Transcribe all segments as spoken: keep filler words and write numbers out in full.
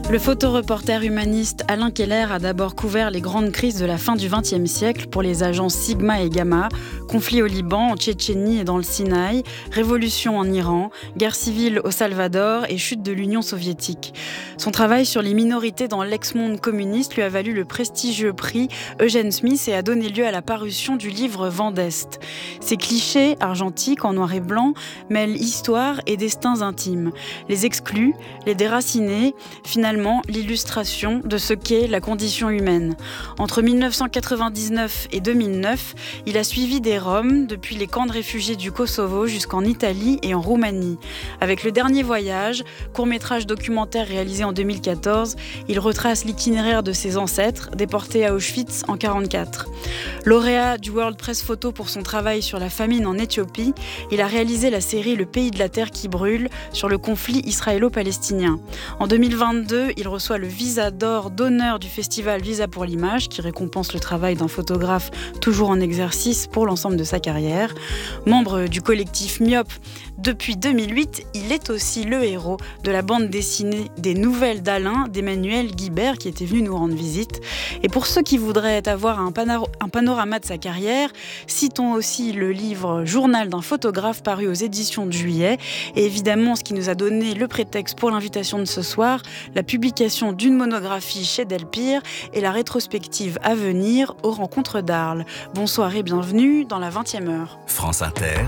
Le photoreporter humaniste Alain Keller a d'abord couvert les grandes crises de la fin du vingtième siècle pour les agences Sigma et Gamma, conflits au Liban, en Tchétchénie et dans le Sinaï, révolution en Iran, guerre civile au Salvador et chute de l'Union soviétique. Son travail sur les minorités dans l'ex-monde communiste lui a valu le prestigieux prix Eugène Smith et a donné lieu à la parution du livre Vent d'Est. Ces clichés argentiques en noir et blanc mêlent histoire et destins intimes. Les exclus, les déracinés, finalement l'illustration de ce qu'est la condition humaine. Entre dix-neuf cent quatre-vingt-dix-neuf et deux mille neuf, il a suivi des Roms depuis les camps de réfugiés du Kosovo jusqu'en Italie et en Roumanie. Avec Le Dernier Voyage, court-métrage documentaire réalisé en deux mille quatorze, il retrace l'itinéraire de ses ancêtres, déportés à Auschwitz en mille neuf cent quarante-quatre. Lauréat du World Press Photo pour son travail sur la famine en Éthiopie, il a réalisé la série Le pays de la terre qui brûle sur le conflit israélo-palestinien. En deux mille vingt-deux, il reçoit le Visa d'or d'honneur du festival Visa pour l'image, qui récompense le travail d'un photographe toujours en exercice pour l'ensemble de sa carrière. Membre du collectif Myope depuis deux mille huit, il est aussi le héros de la bande dessinée des Nouvelles d'Alain d'Emmanuel Guibert, qui était venu nous rendre visite. Et pour ceux qui voudraient avoir un, panaro- un panorama de sa carrière, citons aussi le livre Journal d'un photographe paru aux éditions de Juillet. Et évidemment, ce qui nous a donné le prétexte pour l'invitation de ce soir, la publication d'une monographie chez Delpire et la rétrospective à venir aux Rencontres d'Arles. Bonsoir et bienvenue dans la vingtième heure. France Inter,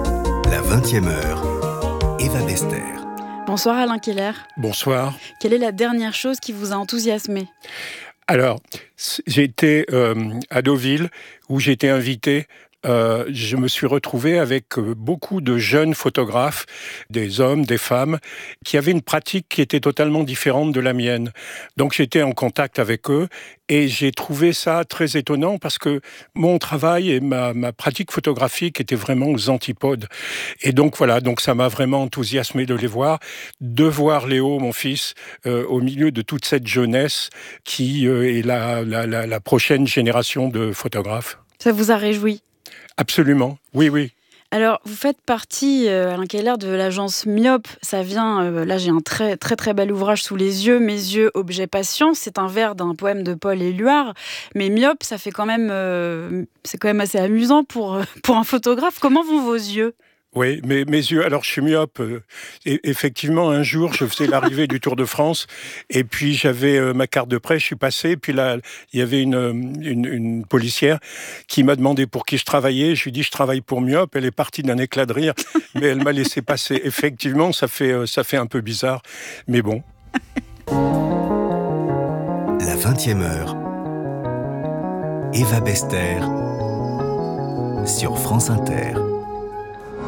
la vingtième heure, Eva Bester. Bonsoir Alain Keller. Bonsoir. Quelle est la dernière chose qui vous a enthousiasmé ? Alors, j'ai été euh, à Deauville où j'ai été invité. Euh, je me suis retrouvé avec beaucoup de jeunes photographes, des hommes, des femmes, qui avaient une pratique qui était totalement différente de la mienne. Donc j'étais en contact avec eux et j'ai trouvé ça très étonnant parce que mon travail et ma, ma pratique photographique étaient vraiment aux antipodes. Et donc voilà, donc ça m'a vraiment enthousiasmé de les voir, de voir Léo, mon fils, euh, au milieu de toute cette jeunesse qui euh, est la, la, la, la prochaine génération de photographes. Ça vous a réjoui ? Absolument, oui, oui. Alors, vous faites partie, euh, Alain Keller, de l'agence Myope. Ça vient, euh, là j'ai un très très très bel ouvrage sous les yeux, Mes yeux, objet patient. C'est un vers d'un poème de Paul Éluard. Mais Myope, ça fait quand même, euh, c'est quand même assez amusant pour, pour un photographe. Comment vont vos yeux ? Oui, mes, mes yeux, alors je suis myope. Euh, et effectivement, un jour, je faisais l'arrivée du Tour de France, et puis j'avais euh, ma carte de prêt, je suis passé, puis là, il y avait une, une, une policière qui m'a demandé pour qui je travaillais. Je lui ai dit, je travaille pour Myope. Elle est partie d'un éclat de rire, mais elle m'a laissé passer. Effectivement, ça fait, euh, ça fait un peu bizarre, mais bon. La vingtième heure, Eva Bester, sur France Inter.